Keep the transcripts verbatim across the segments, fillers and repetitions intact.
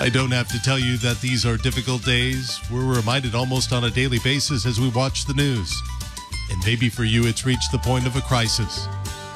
I don't have to tell you that these are difficult days. We're reminded almost on a daily basis as we watch the news. And maybe for you, it's reached the point of a crisis.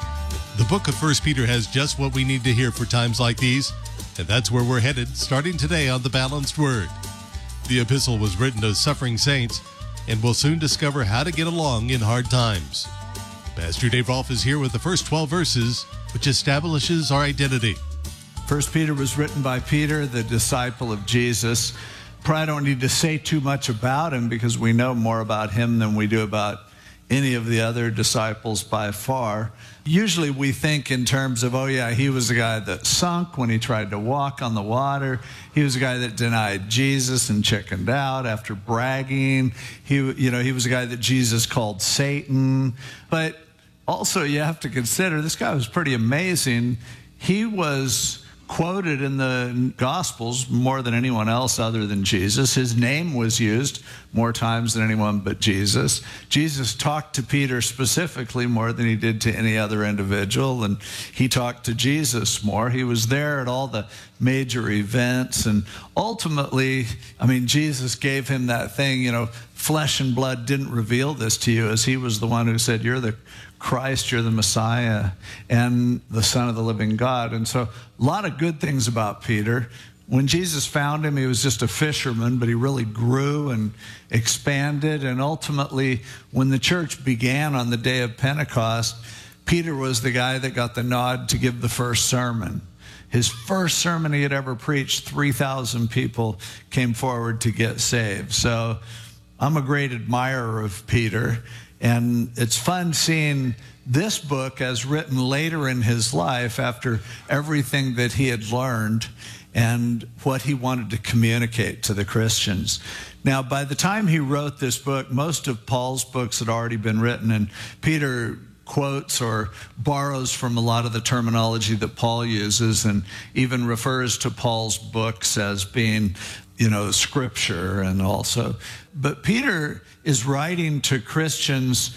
The book of First Peter has just what we need to hear for times like these, and that's where we're headed, starting today on The Balanced Word. The epistle was written to suffering saints, and we'll soon discover how to get along in hard times. Pastor Dave Rolfe is here with the first twelve verses, which establishes our identity. First Peter was written by Peter, the disciple of Jesus. Probably don't need to say too much about him because we know more about him than we do about any of the other disciples by far. Usually we think in terms of, oh yeah, he was the guy that sunk when he tried to walk on the water. He was the guy that denied Jesus and chickened out after bragging. He, you know, he was the guy that Jesus called Satan. But also you have to consider this guy was pretty amazing. He was quoted in the Gospels more than anyone else other than Jesus. His name was used more times than anyone but Jesus. Jesus talked to Peter specifically more than he did to any other individual, and he talked to Jesus more. He was there at all the major events, and ultimately, I mean, Jesus gave him that thing, you know, flesh and blood didn't reveal this to you, as he was the one who said, you're the Christ, you're the Messiah, and the Son of the living God. And so a lot of good things about Peter. When Jesus found him, he was just a fisherman, but he really grew and expanded. And ultimately, when the church began on the day of Pentecost, Peter was the guy that got the nod to give the first sermon. His first sermon he had ever preached, three thousand people came forward to get saved. So I'm a great admirer of Peter. And it's fun seeing this book as written later in his life after everything that he had learned and what he wanted to communicate to the Christians. Now, by the time he wrote this book, most of Paul's books had already been written, and Peter quotes or borrows from a lot of the terminology that Paul uses and even refers to Paul's books as being, you know, scripture and also. But Peter is writing to Christians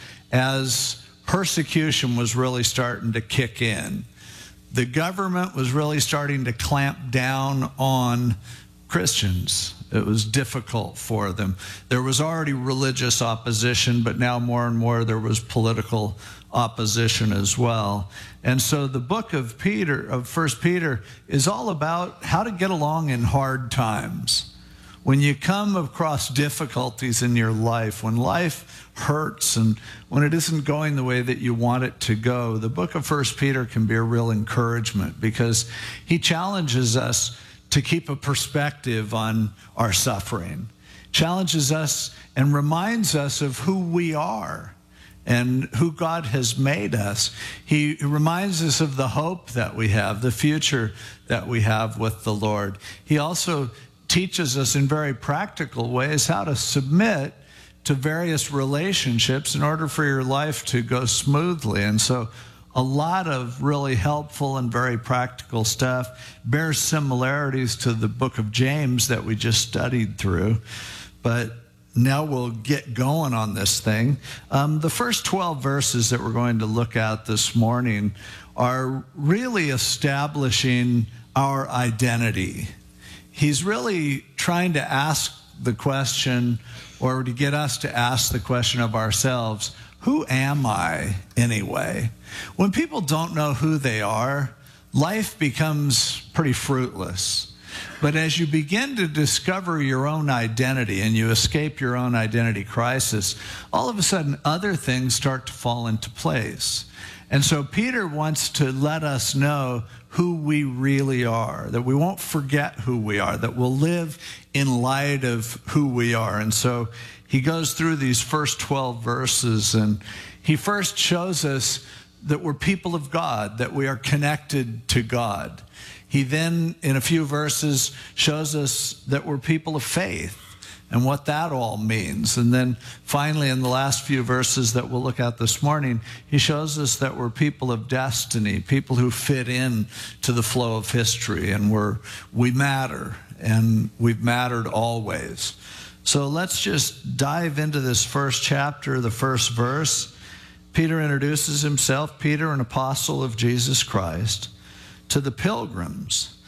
as persecution was really starting to kick in. The government was really starting to clamp down on Christians. It was difficult for them. There was already religious opposition, but now more and more there was political opposition as well. And so the book of Peter, of First Peter, is all about how to get along in hard times. When you come across difficulties in your life, when life hurts and when it isn't going the way that you want it to go, the book of First Peter can be a real encouragement because he challenges us to keep a perspective on our suffering, challenges us and reminds us of who we are and who God has made us. He reminds us of the hope that we have, the future that we have with the Lord. He also teaches us in very practical ways how to submit to various relationships in order for your life to go smoothly. And so a lot of really helpful and very practical stuff bears similarities to the book of James that we just studied through. But now we'll get going on this thing. Um, the first twelve verses that we're going to look at this morning are really establishing our identity. He's really trying to ask the question, or to get us to ask the question of ourselves, who am I anyway? When people don't know who they are, life becomes pretty fruitless. But as you begin to discover your own identity and you escape your own identity crisis, all of a sudden other things start to fall into place. And so Peter wants to let us know who we really are, that we won't forget who we are, that we'll live in light of who we are. And so he goes through these first twelve verses, and he first shows us that we're people of God, that we are connected to God. He then, in a few verses, shows us that we're people of faith and what that all means. And then finally, in the last few verses that we'll look at this morning, he shows us that we're people of destiny, people who fit in to the flow of history, and we're, we matter, and we've mattered always. So let's just dive into this first chapter, the first verse. Peter introduces himself, Peter, an apostle of Jesus Christ, to the pilgrims,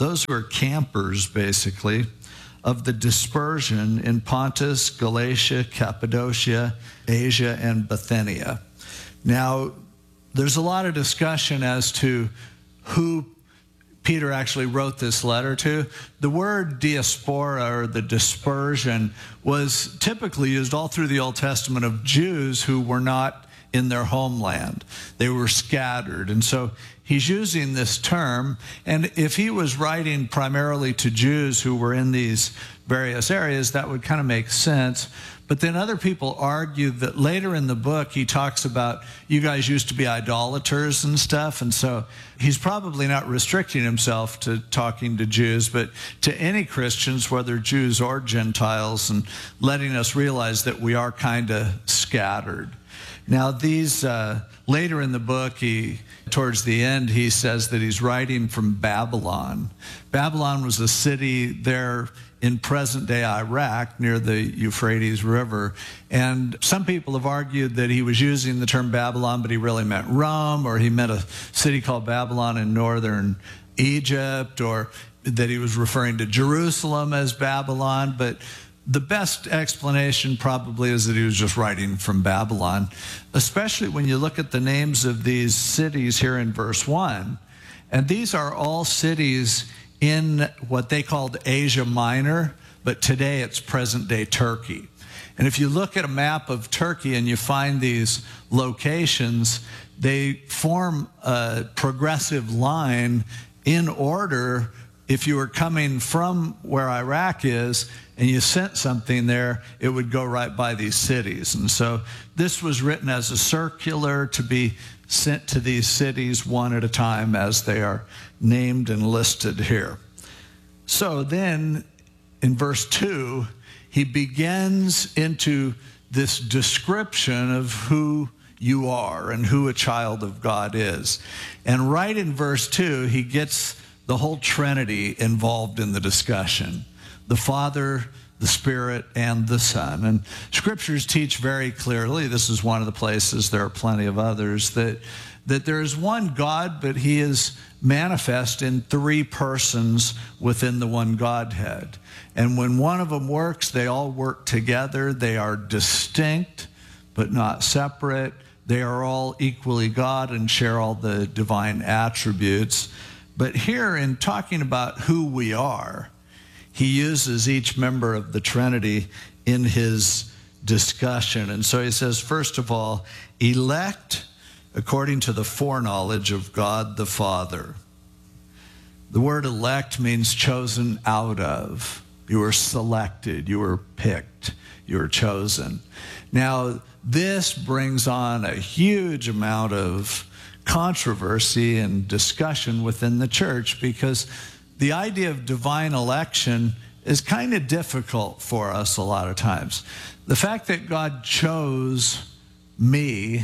those who are campers, basically, of the dispersion in Pontus, Galatia, Cappadocia, Asia, and Bithynia. Now, there's a lot of discussion as to who Peter actually wrote this letter to. The word diaspora, or the dispersion, was typically used all through the Old Testament of Jews who were not in their homeland. They were scattered. And so he's using this term. And if he was writing primarily to Jews who were in these various areas, that would kind of make sense. But then other people argue that later in the book, he talks about, you guys used to be idolaters and stuff. And so he's probably not restricting himself to talking to Jews, but to any Christians, whether Jews or Gentiles, and letting us realize that we are kind of scattered. Now, these, uh, later in the book, he, towards the end, he says that he's writing from Babylon. Babylon was a city there in present-day Iraq near the Euphrates River. And some people have argued that he was using the term Babylon, but he really meant Rome, or he meant a city called Babylon in northern Egypt, or that he was referring to Jerusalem as Babylon. But the best explanation probably is that he was just writing from Babylon, especially when you look at the names of these cities here in verse one. And these are all cities in what they called Asia Minor, but today it's present-day Turkey. And if you look at a map of Turkey and you find these locations, they form a progressive line in order. If you were coming from where Iraq is and you sent something there, it would go right by these cities. And so this was written as a circular to be sent to these cities one at a time as they are named and listed here. So then in verse two, he begins into this description of who you are and who a child of God is. And right in verse two, he gets the whole Trinity involved in the discussion: the Father, the Spirit, and the Son. And scriptures teach very clearly, this is one of the places, there are plenty of others, that, that there is one God, but he is manifest in three persons within the one Godhead. And when one of them works, they all work together. They are distinct, but not separate. They are all equally God and share all the divine attributes. But here, in talking about who we are, he uses each member of the Trinity in his discussion. And so he says, first of all, elect according to the foreknowledge of God the Father. The word elect means chosen out of. You were selected, you were picked, you were chosen. Now, this brings on a huge amount of controversy and discussion within the church, because the idea of divine election is kind of difficult for us a lot of times. The fact that God chose me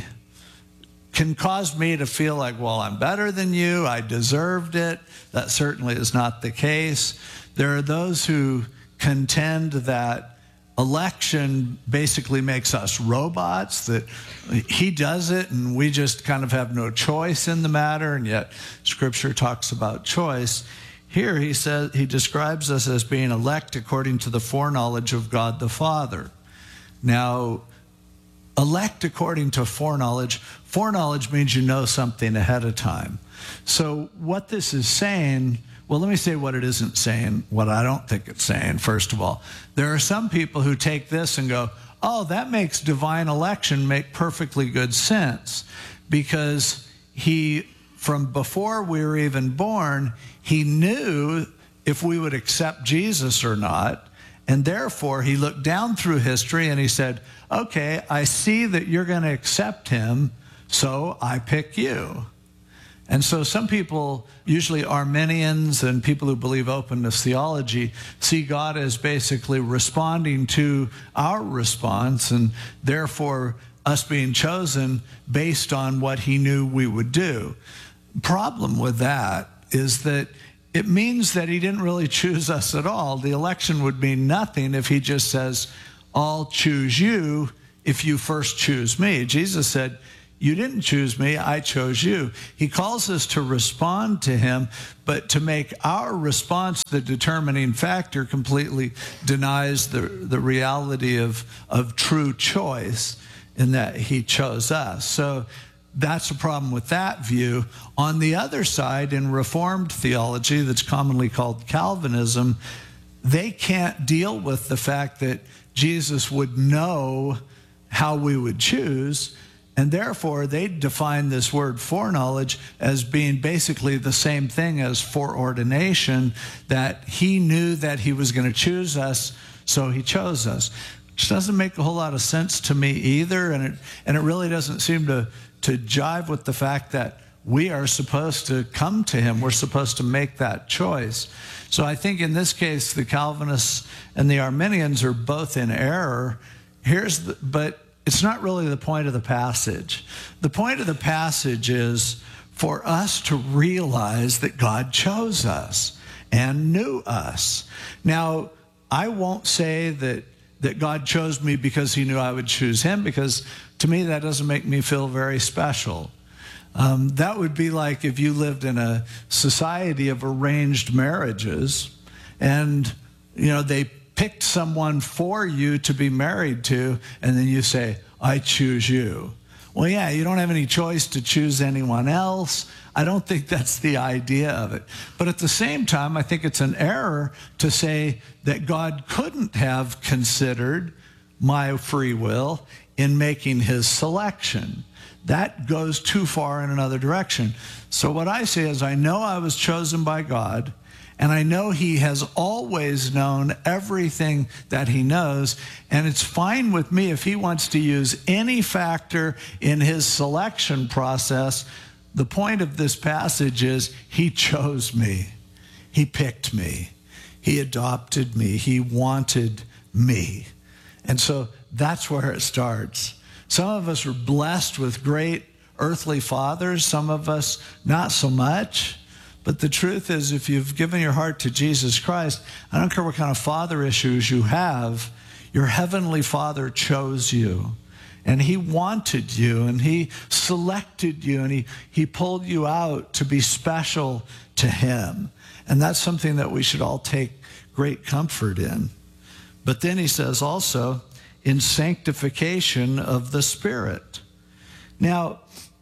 can cause me to feel like, well, I'm better than you, I deserved it. That certainly is not the case. There are those who contend that election basically makes us robots, that he does it and we just kind of have no choice in the matter, and yet Scripture talks about choice. Here he says, he describes us as being elect according to the foreknowledge of God the Father. Now, elect according to foreknowledge, foreknowledge means you know something ahead of time. So what this is saying, well, let me say what it isn't saying, what I don't think it's saying, first of all. There are some people who take this and go, oh, that makes divine election make perfectly good sense, because he, from before we were even born, he knew if we would accept Jesus or not, and therefore he looked down through history and he said, okay, I see that you're going to accept him, so I pick you. And so some people, usually Arminians and people who believe openness theology, see God as basically responding to our response, and therefore us being chosen based on what he knew we would do. Problem with that is that it means that he didn't really choose us at all. The election would mean nothing if he just says, I'll choose you if you first choose me. Jesus said, You didn't choose me, I chose you. He calls us to respond to him, but to make our response the determining factor completely denies the, the reality of, of true choice in that he chose us. So that's a problem with that view. On the other side, in Reformed theology that's commonly called Calvinism, they can't deal with the fact that Jesus would know how we would choose, and therefore they define this word foreknowledge as being basically the same thing as foreordination, that he knew that he was going to choose us, so he chose us. Which doesn't make a whole lot of sense to me either, and it, and it really doesn't seem to, to jive with the fact that we are supposed to come to him. We're supposed to make that choice. So I think in this case, the Calvinists and the Arminians are both in error. Here's the, but it's not really the point of the passage. The point of the passage is for us to realize that God chose us and knew us. Now, I won't say that that God chose me because he knew I would choose him, because to me that doesn't make me feel very special. Um, that would be like if you lived in a society of arranged marriages and, you know, they picked someone for you to be married to, and then you say, I choose you. Well, yeah, you don't have any choice to choose anyone else. I don't think that's the idea of it. But at the same time, I think it's an error to say that God couldn't have considered my free will in making his selection. That goes too far in another direction. So what I say is I know I was chosen by God, and I know he has always known everything that he knows, and it's fine with me if he wants to use any factor in his selection process. The point of this passage is he chose me. He picked me. He adopted me. He wanted me. And so that's where it starts. Some of us are blessed with great earthly fathers, some of us not so much. But the truth is, if you've given your heart to Jesus Christ, I don't care what kind of father issues you have, your heavenly Father chose you. And he wanted you, and he selected you, and he, he pulled you out to be special to him. And that's something that we should all take great comfort in. But then he says also, in sanctification of the Spirit. Now,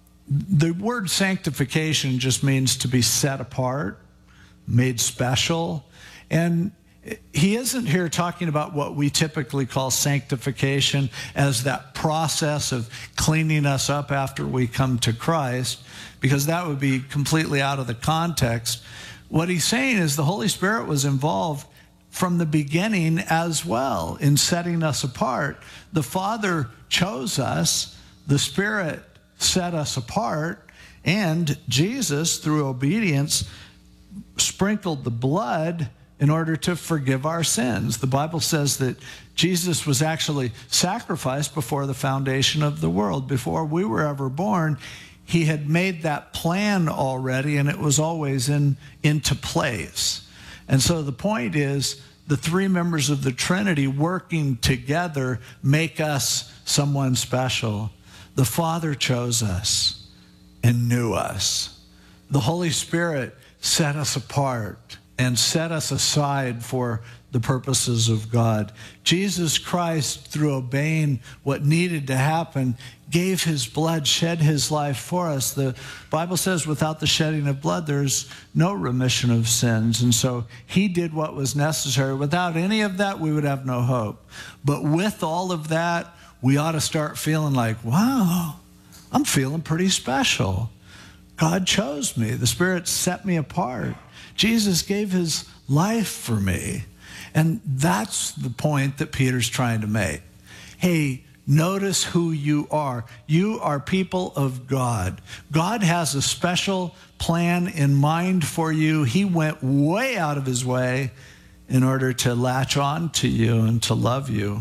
the word sanctification just means to be set apart, made special. And he isn't here talking about what we typically call sanctification as that process of cleaning us up after we come to Christ, because that would be completely out of the context. What he's saying is the Holy Spirit was involved from the beginning as well in setting us apart. The Father chose us, the Spirit set us apart, and Jesus, through obedience, sprinkled the blood in order to forgive our sins. The Bible says that Jesus was actually sacrificed before the foundation of the world. Before we were ever born, he had made that plan already, and it was always in into place. And so the point is, the three members of the Trinity working together make us someone special. The Father chose us and knew us. The Holy Spirit set us apart and set us aside for the purposes of God. Jesus Christ, through obeying what needed to happen, gave his blood, shed his life for us. The Bible says without the shedding of blood, there's no remission of sins. And so he did what was necessary. Without any of that, we would have no hope. But with all of that, we ought to start feeling like, wow, I'm feeling pretty special. God chose me. The Spirit set me apart. Jesus gave his life for me. And that's the point that Peter's trying to make. Hey, notice who you are. You are people of God. God has a special plan in mind for you. He went way out of his way in order to latch on to you and to love you.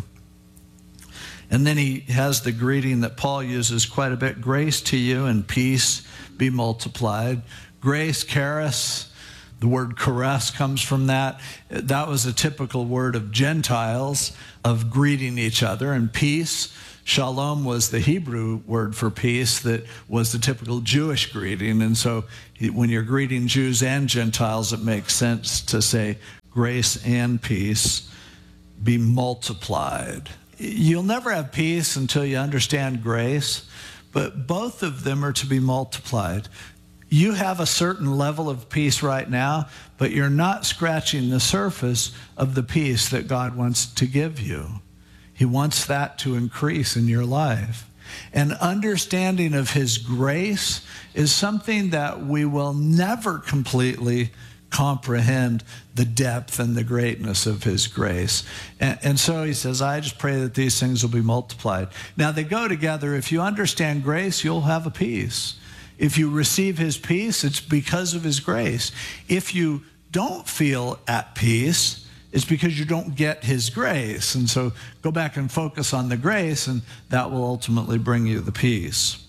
And then he has the greeting that Paul uses quite a bit. Grace to you and peace be multiplied. Grace, charis. The word charis comes from that. That was a typical word of Gentiles, of greeting each other. And peace, Shalom was the Hebrew word for peace that was the typical Jewish greeting. And so when you're greeting Jews and Gentiles, it makes sense to say grace and peace be multiplied. You'll never have peace until you understand grace, but both of them are to be multiplied. You have a certain level of peace right now, but you're not scratching the surface of the peace that God wants to give you. He wants that to increase in your life. And understanding of his grace is something that we will never completely comprehend the depth and the greatness of his grace. And, and so he says, I just pray that these things will be multiplied. Now they go together. If you understand grace, you'll have a peace. If you receive his peace, it's because of his grace. If you don't feel at peace, it's because you don't get his grace. And so go back and focus on the grace, and that will ultimately bring you the peace.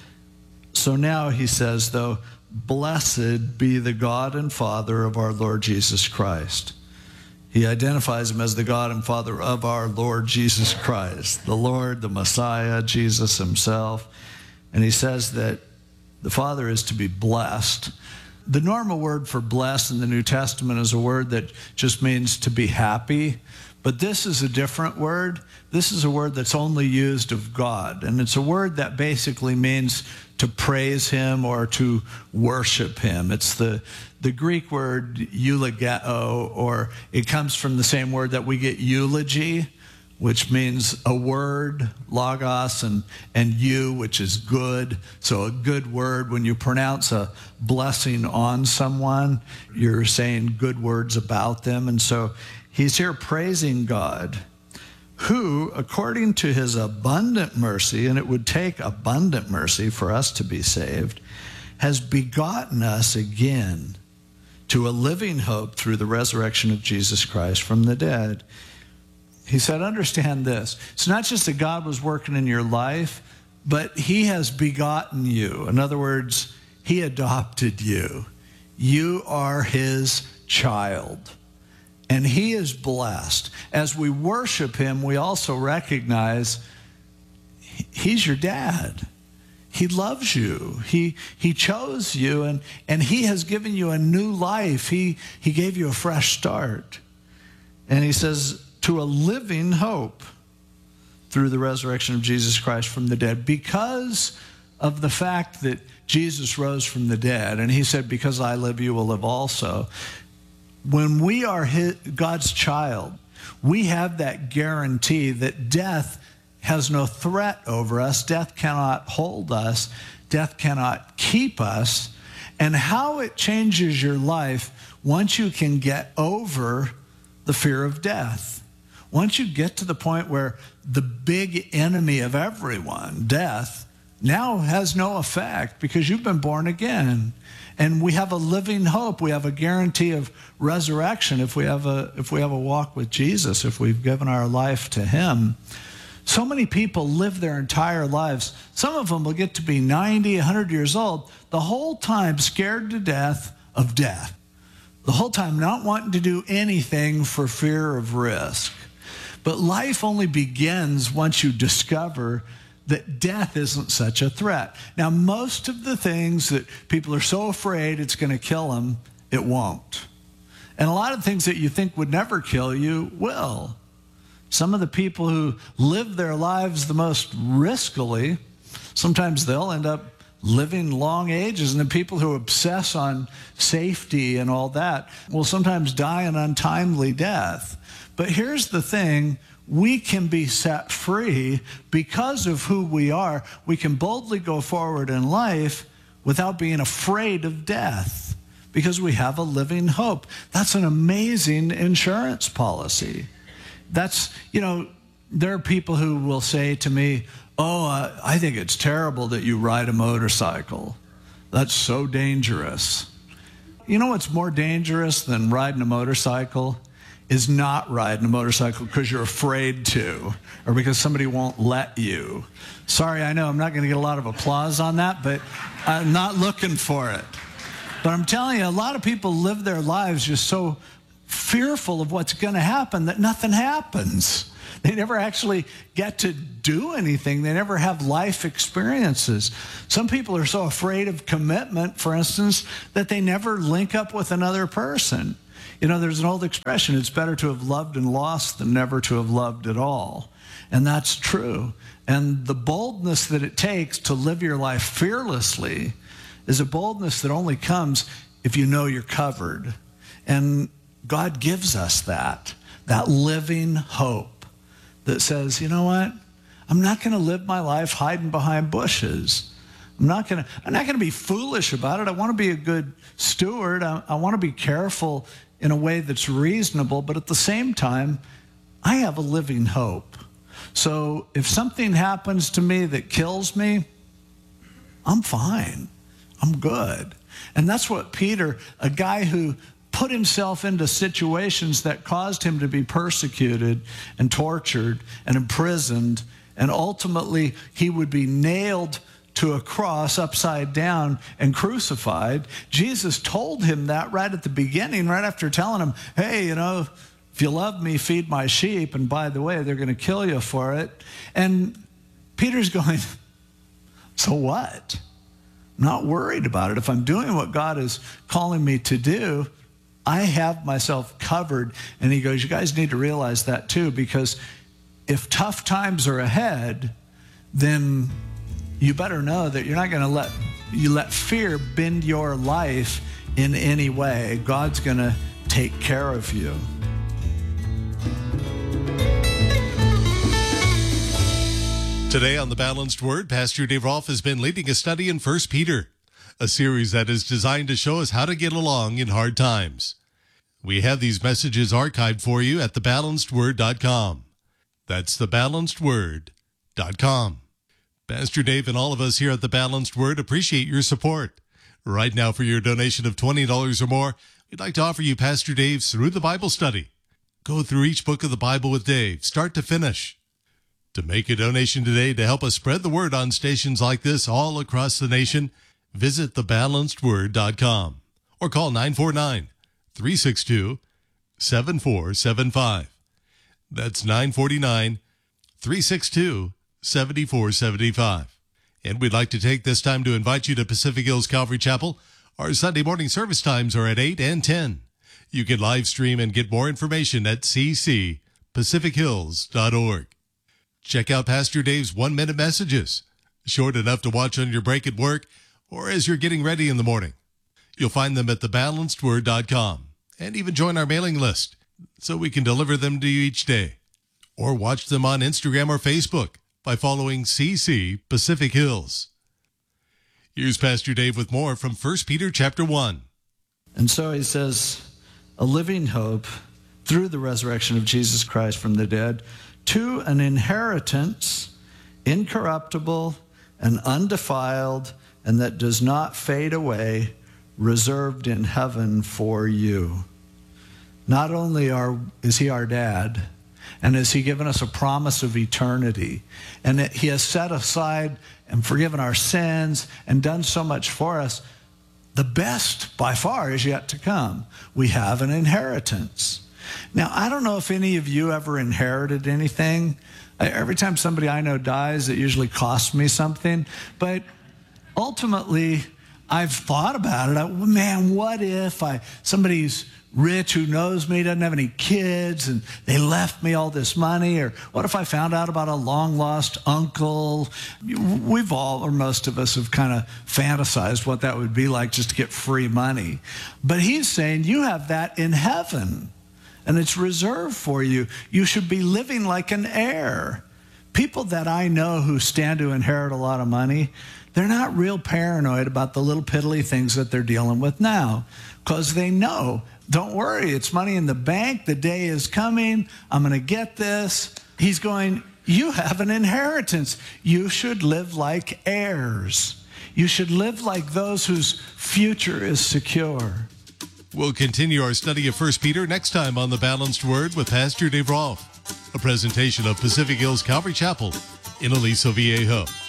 So now he says, though, blessed be the God and Father of our Lord Jesus Christ. He identifies him as the God and Father of our Lord Jesus Christ, the Lord, the Messiah, Jesus himself. And he says that the Father is to be blessed. The normal word for blessed in the New Testament is a word that just means to be happy. But this is a different word. This is a word that's only used of God. And it's a word that basically means to praise him or to worship him. It's the, the Greek word eulogeo, or it comes from the same word that we get eulogy, which means a word, logos, and, and you, which is good. So a good word, when you pronounce a blessing on someone, you're saying good words about them. And so he's here praising God, who, according to his abundant mercy, and it would take abundant mercy for us to be saved, has begotten us again to a living hope through the resurrection of Jesus Christ from the dead. He said, understand this. It's not just that God was working in your life, but he has begotten you. In other words, he adopted you. You are his child. And he is blessed. As we worship him, we also recognize he's your dad. He loves you. He, he chose you, and, and he has given you a new life. He, he gave you a fresh start. And he says, to a living hope through the resurrection of Jesus Christ from the dead, because of the fact that Jesus rose from the dead. And he said, because I live, you will live also. When we are his, God's child, we have that guarantee that death has no threat over us. Death cannot hold us. Death cannot keep us. And how it changes your life once you can get over the fear of death. Once you get to the point where the big enemy of everyone, death, now has no effect because you've been born again. And we have a living hope. We have a guarantee of resurrection if we have a, if we have a walk with Jesus, if we've given our life to him. So many people live their entire lives. Some of them will get to be ninety, a hundred years old, the whole time scared to death of death. The whole time not wanting to do anything for fear of risk. But life only begins once you discover that death isn't such a threat. Now, most of the things that people are so afraid it's going to kill them, it won't. And a lot of things that you think would never kill you will. Some of the people who live their lives the most riskily, sometimes they'll end up living long ages. And the people who obsess on safety and all that will sometimes die an untimely death. But here's the thing, we can be set free because of who we are. We can boldly go forward in life without being afraid of death because we have a living hope. That's an amazing insurance policy. That's, you know, there are people who will say to me, oh, uh, I think it's terrible that you ride a motorcycle. That's so dangerous. You know what's more dangerous than riding a motorcycle? Is not riding a motorcycle because you're afraid to, or because somebody won't let you. Sorry, I know I'm not going to get a lot of applause on that, but I'm not looking for it. But I'm telling you, a lot of people live their lives just so fearful of what's going to happen that nothing happens. They never actually get to do anything. They never have life experiences. Some people are so afraid of commitment, for instance, that they never link up with another person. You know, there's an old expression, it's better to have loved and lost than never to have loved at all. And that's true. And the boldness that it takes to live your life fearlessly is a boldness that only comes if you know you're covered. And God gives us that, that living hope that says, you know what? I'm not going to live my life hiding behind bushes. I'm not going to, I'm not going to be foolish about it. I want to be a good steward. I, I want to be careful in a way that's reasonable, but at the same time, I have a living hope. So if something happens to me that kills me, I'm fine. I'm good. And that's what Peter, a guy who put himself into situations that caused him to be persecuted and tortured and imprisoned, and ultimately he would be nailed to a cross upside down and crucified. Jesus told him that right at the beginning, right after telling him, hey, you know, if you love me, feed my sheep, and by the way, they're going to kill you for it. And Peter's going, so what? I'm not worried about it. If I'm doing what God is calling me to do, I have myself covered. And he goes, you guys need to realize that too, because if tough times are ahead, then you better know that you're not going to let you let fear bend your life in any way. God's going to take care of you. Today on The Balanced Word, Pastor Dave Rolfe has been leading a study in First Peter, a series that is designed to show us how to get along in hard times. We have these messages archived for you at the balanced word dot com. That's the balanced word dot com. Pastor Dave and all of us here at The Balanced Word appreciate your support. Right now, for your donation of twenty dollars or more, we'd like to offer you Pastor Dave's Through the Bible study. Go through each book of the Bible with Dave, start to finish. To make a donation today to help us spread the word on stations like this all across the nation, visit the balanced word dot com or call nine four nine, three six two, seven four seven five. That's nine four nine, three six two, seven four seven five. And we'd like to take this time to invite you to Pacific Hills Calvary Chapel. Our Sunday morning service times are at eight and ten. You can live stream and get more information at c c pacific hills dot org. Check out Pastor Dave's one-minute messages, short enough to watch on your break at work or as you're getting ready in the morning. You'll find them at the balanced word dot com, and even join our mailing list so we can deliver them to you each day. Or watch them on Instagram or Facebook by following C C Pacific Hills. Here's Pastor Dave with more from First Peter chapter one. And so he says, a living hope through the resurrection of Jesus Christ from the dead, to an inheritance incorruptible and undefiled, and that does not fade away, reserved in heaven for you. Not only are, is he our dad, and has he given us a promise of eternity, and that he has set aside and forgiven our sins and done so much for us, the best by far is yet to come. We have an inheritance. Now, I don't know if any of you ever inherited anything. Every time somebody I know dies, it usually costs me something. But ultimately, I've thought about it. I, man, what if I somebody's rich who knows me, doesn't have any kids, and they left me all this money? Or what if I found out about a long-lost uncle? We've all, or most of us, have kind of fantasized what that would be like just to get free money. But he's saying you have that in heaven, and it's reserved for you. You should be living like an heir. People that I know who stand to inherit a lot of money, they're not real paranoid about the little piddly things that they're dealing with now, because they know, don't worry, it's money in the bank. The day is coming. I'm going to get this. He's going, you have an inheritance. You should live like heirs. You should live like those whose future is secure. We'll continue our study of First Peter next time on The Balanced Word with Pastor Dave Rolfe, a presentation of Pacific Hills Calvary Chapel in Aliso Viejo.